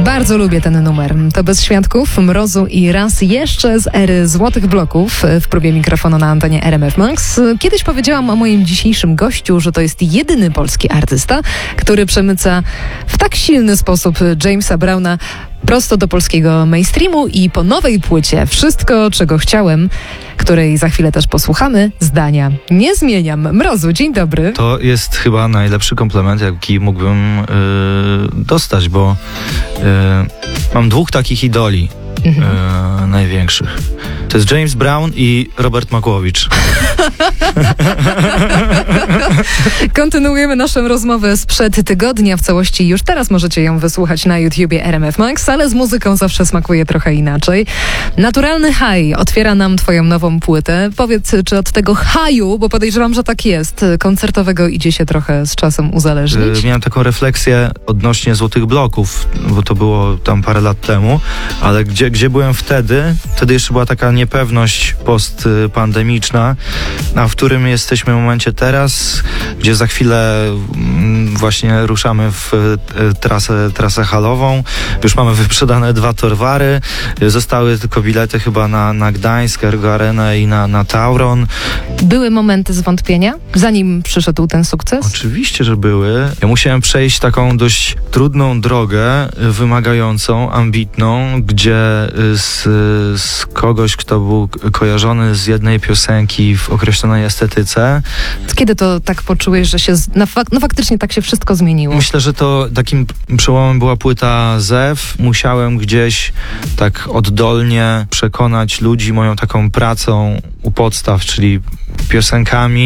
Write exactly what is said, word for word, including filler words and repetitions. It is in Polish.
Bardzo lubię ten numer. To bez świadków, mrozu i raz jeszcze z ery złotych bloków w próbie mikrofonu na antenie R M F Max. Kiedyś powiedziałam o moim dzisiejszym gościu, że to jest jedyny polski artysta, który przemyca w tak silny sposób Jamesa Browna prosto do polskiego mainstreamu i po nowej płycie Wszystko, czego chciałem, której za chwilę też posłuchamy, zdania nie zmieniam. Mrozu, dzień dobry. To jest chyba najlepszy komplement, jaki mógłbym yy, dostać, bo yy, mam dwóch takich idoli mhm. yy, największych. To jest James Brown i Robert Makłowicz. Kontynuujemy naszą rozmowę sprzed tygodnia. W całości już teraz możecie ją wysłuchać na YouTubie R M F Max, ale z muzyką zawsze smakuje trochę inaczej. Naturalny high otwiera nam twoją nową płytę. Powiedz, czy od tego haju, bo podejrzewam, że tak jest, koncertowego idzie się trochę z czasem uzależnić? Yy, miałem taką refleksję odnośnie złotych bloków, bo to było tam parę lat temu, ale gdzie, gdzie byłem wtedy? Wtedy jeszcze była taka niepewność postpandemiczna, a w którym jesteśmy w momencie teraz, gdzie za chwilę właśnie ruszamy w trasę, trasę halową. Już mamy wyprzedane dwa Torwary. Zostały tylko bilety chyba na, na Gdańsk, Ergo Arenę i na, na Tauron. Były momenty zwątpienia, zanim przyszedł ten sukces? Oczywiście, że były. Ja musiałem przejść taką dość trudną drogę, wymagającą, ambitną, gdzie z, z kogoś, kto był kojarzony z jednej piosenki w określonej estetyce. Kiedy to tak poczułeś, że się, no, fak- no faktycznie tak się wszystko zmieniło? Myślę, że to takim przełomem była płyta Zew. Musiałem gdzieś tak oddolnie przekonać ludzi moją taką pracą u podstaw, czyli piosenkami,